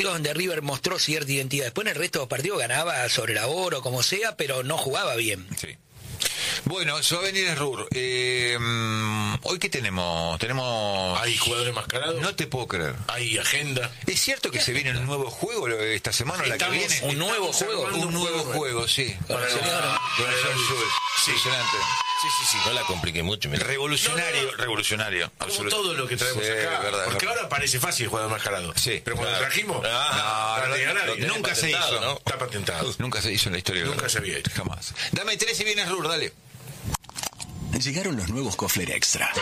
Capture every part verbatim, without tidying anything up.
partidos donde River mostró cierta identidad. Después en el resto de los partidos ganaba sobre la hora o como sea, pero no jugaba bien. Sí. Bueno, se va a venir el R U R. Eh, ¿Hoy qué tenemos? Tenemos... ¿Hay jugadores mascarados? No te puedo creer. ¿Hay agenda? ¿Es cierto que se viene un nuevo juego esta semana o la que Estamos- viene? Un nuevo juego. Un, un nuevo juego juego, sí. Para el señor. Corazón Azul. Sí. Impresionante. Sí, sí, sí. No la compliqué mucho, mira. Revolucionario, No, no, no. revolucionario. Como absoluto. todo lo que traemos Sí, acá. verdad, Porque verdad. ahora parece fácil el jugador mascarado. Sí, Pero cuando claro. trajimos, Ah, no, no, llega no, nadie. no, nunca se patentado, hizo. ¿no? Está patentado. Nunca se hizo en la historia. Nunca ¿verdad? se había hecho. Jamás. Dame tres y viene el R U R, dale. Llegaron los nuevos Kofler Extra.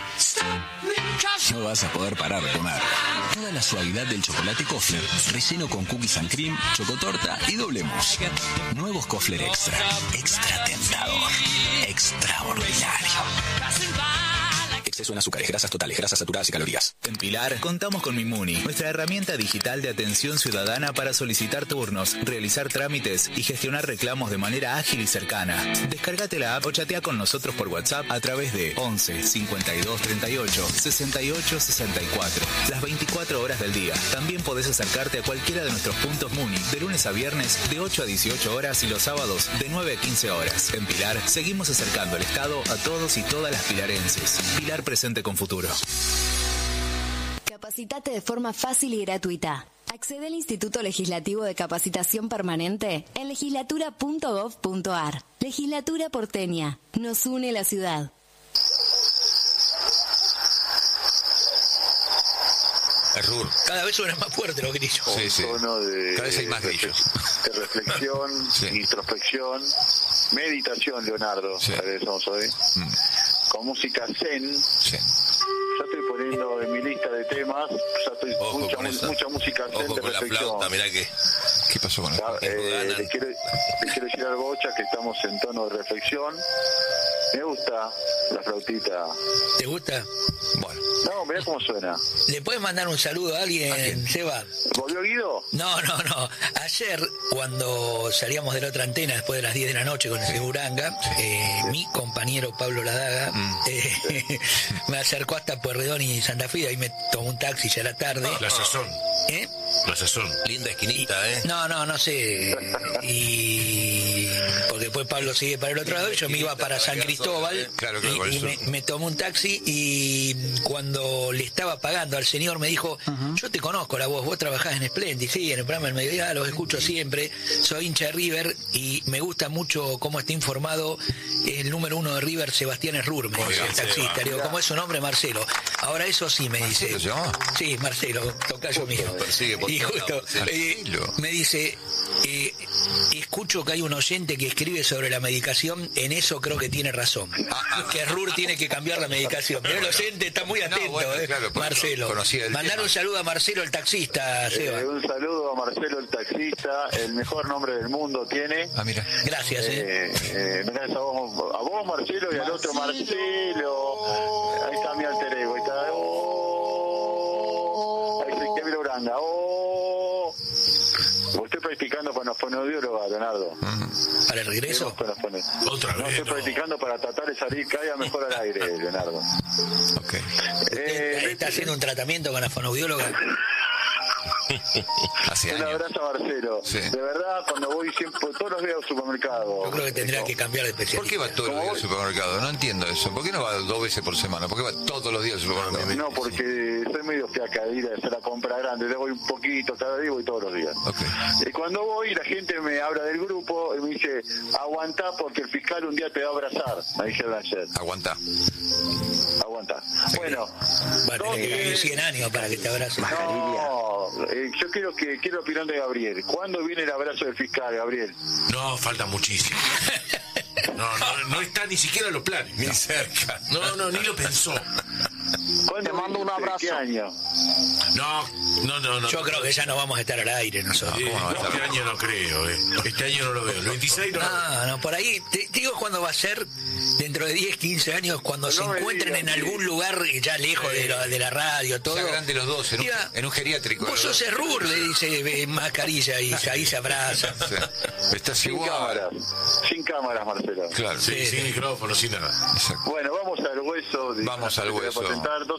No vas a poder parar de comer. Toda la suavidad del chocolate Kofler, relleno con cookies and cream, chocotorta y doble mousse. Nuevos Kofler Extra. Extra tentador. Extraordinario. Exceso en azúcares, grasas totales, grasas saturadas y calorías. En Pilar contamos con Mimuni, nuestra herramienta digital de atención ciudadana para solicitar turnos, realizar trámites y gestionar reclamos de manera ágil y cercana. Descárgate la app o chatea con nosotros por WhatsApp a través de once cincuenta y dos treinta y ocho sesenta y ocho sesenta y cuatro. Las veinticuatro horas del día. También podés acercarte a cualquiera de nuestros puntos Muni de lunes a viernes de ocho a dieciocho horas y los sábados de nueve a quince horas. En Pilar seguimos acercando el Estado a todos y todas las pilarenses. Pilar presente con futuro. Capacitate de forma fácil y gratuita. Accede al Instituto Legislativo de Capacitación Permanente en legislatura punto gov punto ar. Legislatura porteña. Nos une la ciudad. El R U R. Cada vez suena más fuerte los grillos. Sí, sí. Tono de, Cada vez hay más de- grillos. de reflexión, Sí. introspección, meditación, Leonardo, Sí. regresamos hoy, Mm, con música zen. sí. Ya estoy poniendo en mi lista de temas, ya estoy Ojo mucha, con mu- esa. mucha música zen Ojo de con la reflexión. flauta, mirá que... ¿Qué pasó con el Ya, eh, ganan. le, quiero, le quiero decir al Bocha que estamos en tono de reflexión. Me gusta la flautita. ¿Te gusta? Bueno. No, mirá cómo suena. ¿Le puedes mandar un saludo a alguien, ¿A quién? Seba? ¿Volvió Guido? No, no, no. Ayer, cuando salíamos de la otra antena, después de las diez de la noche con el Seguranga, eh, mi compañero Pablo Ladaga Mm. eh, me acercó hasta Pueyrredón y Santa Fe, ahí me tomó un taxi ya a la tarde. La sazón. ¿Eh? La sazón. Linda esquinita, ¿eh? No, no, no sé. Y porque después Pablo sigue para el otro lado y yo me iba para San Cristóbal. Claro, claro, por y, y eso. me, me tomó un taxi y cuando le estaba pagando al señor me dijo, yo te conozco la voz, vos trabajás en Splendid, sí, en el programa del mediodía, los escucho siempre, soy hincha de River y me gusta mucho cómo está informado el número uno de River, Sebastián Errur, me dice el taxista. Le digo, ¿cómo es su nombre? Marcelo. Ahora eso sí me dice. ¿Marcelo se llama? Sí, Marcelo, tocayo mío. persigue por Y todos justo lados, sí. eh, Marcelo. me dice, eh, escucho que hay un oyente que escribe sobre la medicación, en eso creo que tiene razón. Que R U R tiene que cambiar la medicación. Pero el oyente está muy atento, bueno, eh, claro, porque Marcelo. conocía el Mandar tema. un saludo a Marcelo, el taxista, Seba. Eh, un saludo a Marcelo el taxista, el mejor nombre del mundo tiene. Ah, mira. Gracias, eh. Eh, eh, mirá a vos, a vos Marcelo y al otro Marcelo. Ahí está mi alter ego, ahí está. Oh, ahí está Kevin Uranga. Oh, estoy practicando con los fonoaudiólogos, Leonardo. Para el regreso. Con los fono- Otra No, vez, estoy no. practicando para tratar de salir cada día mejor al aire, Leonardo. Ok. Eh, ¿Está haciendo un tratamiento con la fonoaudióloga? Hace Un años. abrazo a Marcelo. Sí. De verdad, cuando voy siempre, todos los días al supermercado. Yo creo que tendrá que cambiar de ¿Por especialista. qué va todos los días al supermercado? No entiendo eso. ¿Por qué no va dos veces por semana? ¿Por qué va todos los días al supermercado? No, porque soy medio fiaca de ir a hacer la compra grande. Le voy un poquito cada día, voy todos los días. Ok. Y cuando voy, la gente me habla del grupo y me dice, aguantá porque el fiscal un día te va a abrazar. Me dijeron ayer. Aguanta. Aguantá. Bueno, Va a tener que vivir cien años para que te abrace. no, eh, yo quiero que quiero opinión de Gabriel. ¿Cuándo viene el abrazo del fiscal, Gabriel? No, falta muchísimo. No, no, no está ni siquiera en los planes. Ni cerca. No, no, ni lo pensó. ¿Cuándo Te mando viene? un abrazo. ¿Qué año? No, no, no, no. Yo creo que ya no vamos a estar al aire nosotros. Eh, ¿cómo no va a estar? este año no creo, eh. Este año no lo veo. El veintiséis no lo veo. No, no, por ahí, te, te digo cuándo va a ser, dentro de diez, quince años, cuando No se me encuentren digas, en sí. algún lugar ya lejos de, la- de la radio, todo. Ya grandes los dos, en un, Diga, en un geriátrico. Vos los sos dos. Errur, le dice eh, Mascarilla, y ahí se abrazan. Sí. Estás Sin igual. cámaras. Sin cámaras, Marcelo. Claro. Sí, Sí, sin sí. micrófono, sin nada. Exacto. Bueno, vamos al hueso. de- Vamos al te voy a hueso. presentar doce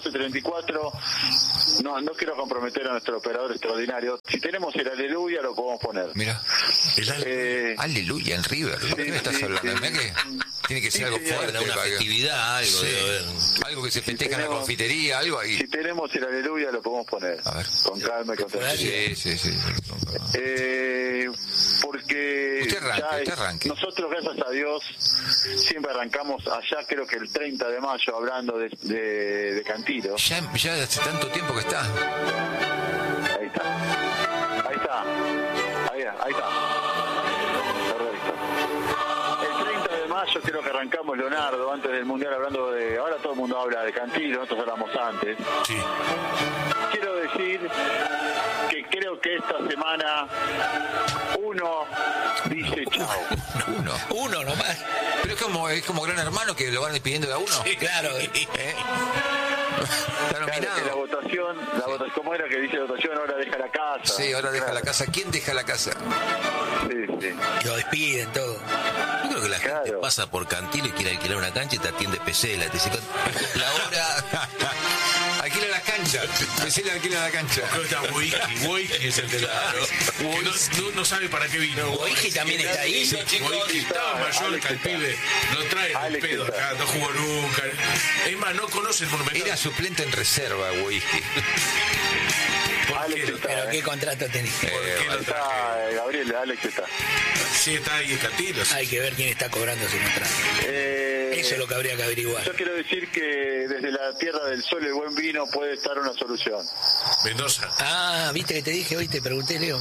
doce treinta y cuatro, no, no quiero comprometer a nuestro operador extraordinario. Si tenemos el aleluya, lo podemos poner. Mira. El aleluya. Eh, Aleluya en River. ¿De qué me estás sí, hablando? sí. Mirá que tiene que ser Sí, algo señor. fuerte. Una para que- festividad, algo Sí. de haber. Algo que se festeja en la tenemos- confitería, algo ahí. si tenemos el aleluya, lo podemos poner. A ver. Con calma y con tranquilidad. Sí, sí, sí. Eh, porque Usted arranque, ya usted es- arranque. nosotros, gracias a Dios, siempre arrancamos allá, creo que el treinta de mayo, hablando de, de, de Cantilo. Ya, ya hace tanto tiempo que está. Ahí está. Ahí está. Ahí, ahí está. Correcto. El treinta de mayo creo que arrancamos, Leonardo, antes del Mundial, hablando de... Ahora todo el mundo habla de Cantilo, nosotros hablamos antes. Sí. Quiero decir que creo que esta semana uno dice chao. Uno. Uno nomás. Pero es como, es como Gran Hermano que lo van despidiendo de a uno. Claro. ¿Eh? Está Claro, que la nominado. votación, la votación, ¿cómo era que dice la votación? Ahora deja la casa. Sí, ahora deja Claro. la casa. ¿Quién deja la casa? Sí, sí. Lo despiden todo. Yo creo que la gente Claro. pasa por Cantilo y quiere alquilar una cancha y te atiende Pesela. Te dice, la hora. Alquila la cancha. Pesela alquila la cancha. Creo que está Wiki. Wiki es el de la. Que no, no, no sabe para qué vino. Boigi también está ahí. Sí, Wiki estaba mayor Alex que el está. pibe. Lo trae el Alex pedo está. acá. No jugó nunca. Es más, no conoce el Monumental. Era suplente en reserva, Whisky. ¿Por Alex qué? está. Pero qué contrato tenés. ¿Por qué lo traje? Está, eh, Gabriel, Alex está. Sí, está ahí el Cantilo. sí. Hay que ver quién está cobrando ese contrato. Eh, Eso es lo que habría que averiguar. Yo quiero decir que desde la tierra del sol y el buen vino puede estar una solución. Mendoza. Ah, viste que te dije hoy, te pregunté, Leo.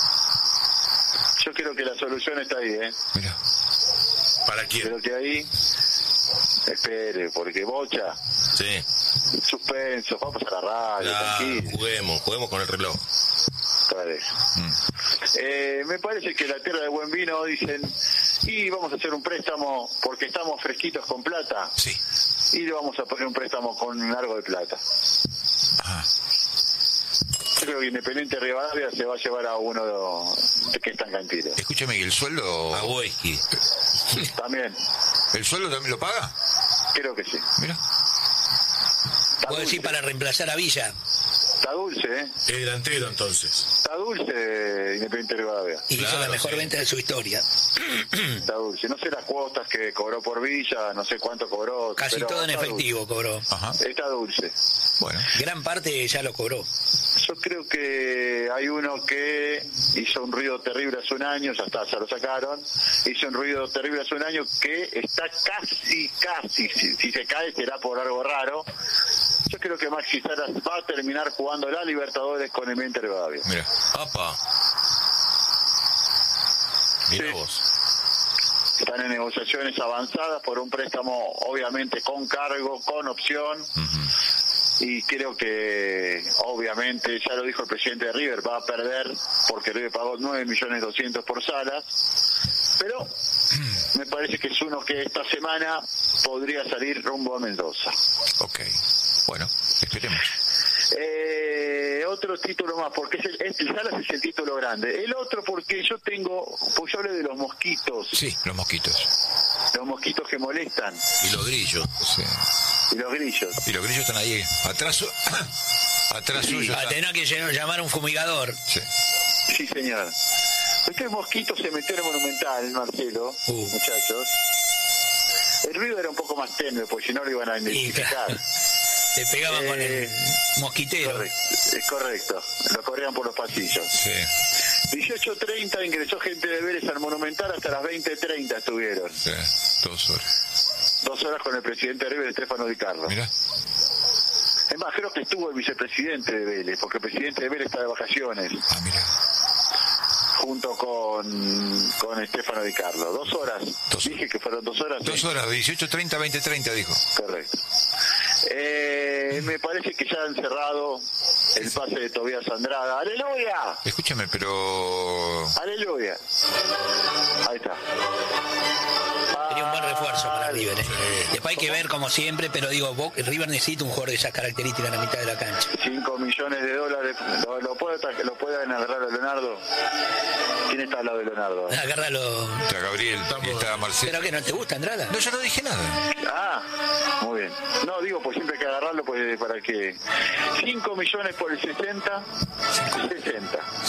Yo creo que la solución está ahí, ¿eh? Mira. ¿Para quién? Creo que ahí... Espere, porque Bocha, Sí. suspenso, vamos a la radio, Ah, tranquilo. juguemos, juguemos con el reloj. Vale. Eh, me parece que la tierra de buen vino dicen, y vamos a hacer un préstamo porque estamos fresquitos con plata, Sí. y le vamos a poner un préstamo con algo de plata. Ajá. Yo creo que Independiente Rivadavia se va a llevar a uno de, que está en Cantilo. Escúchame, ¿y el sueldo? A Whisky. También, ¿El sueldo también lo paga? creo que sí. Mira. Está Puedo decir dulce, para reemplazar a Villa. está dulce, ¿eh? El delantero, entonces. Está dulce Independiente Rivadavia. Y hizo Claro, la mejor sí. venta de su historia. Está dulce. No sé las cuotas que cobró por Villa, no sé cuánto cobró. Casi pero todo en está efectivo cobró. Ajá. dulce. Está dulce. Bueno. Gran parte ya lo cobró. Yo creo que hay uno que hizo un ruido terrible hace un año, ya está, ya lo sacaron. Hizo un ruido terrible hace un año que está casi, casi, si, si se cae será por algo raro. Yo creo que Maxi Salas va a terminar jugando la Libertadores con el Inter Rivadavia. Mira. Apa. Mira Sí. vos. Están en negociaciones avanzadas por un préstamo, obviamente con cargo, con opción. Y creo que, obviamente, ya lo dijo el presidente de River, va a perder porque River pagó nueve millones doscientos por Salas. Pero me parece que es uno que esta semana podría salir rumbo a Mendoza. Ok. Bueno, esperemos. Eh, otro título más, porque es el, es- el Salas es el título grande. El otro porque yo tengo, pues yo hablé de los mosquitos, Sí, los mosquitos. los mosquitos que molestan Y los grillos. Sí. y los grillos. Y los grillos están ahí. Atrás, su- atrás suyo. A está. tener que ll- llamar a un fumigador. Sí. Sí, señor. Estos mosquitos se metieron en Monumental, Marcelo, Uh. muchachos. El ruido era un poco más tenue, porque si no lo iban a Y identificar. claro, te pegaban con el Eh, mosquitero. Correcto, es correcto. Lo corrían por los pasillos. Sí. dieciocho treinta ingresó gente de Vélez al Monumental, hasta las veinte treinta estuvieron. Sí. Dos horas. Dos horas con el presidente de River, Estefano Di Carlo. Mira. Es más, creo que estuvo el vicepresidente de Vélez, porque el presidente de Vélez está de vacaciones, Ah, mira. junto con, con Estefano Di Carlo. Dos horas. Dos- Dije que fueron dos horas. Dos sí. horas, dieciocho treinta, veinte treinta, dijo. Correcto. Eh, me parece que ya han cerrado el pase de Tobías Andrada. ¡Aleluya! Escúchame, pero... ¡Aleluya! Ahí está. Sería un buen refuerzo para River. ¿eh? Después hay que ver como siempre, pero digo, Boca, River necesita un jugador de esas características en la mitad de la cancha. cinco millones de dólares, ¿lo, lo, puede, lo pueden agarrar a Leonardo? ¿Quién está al lado de Leonardo? Agárralo. Está Gabriel y está Marcelo. ¿Pero que no te gusta Andrada? No, yo no dije nada. Ah, muy bien. No, digo, pues siempre hay que agarrarlo pues, para que cinco millones por el sesenta, sesenta.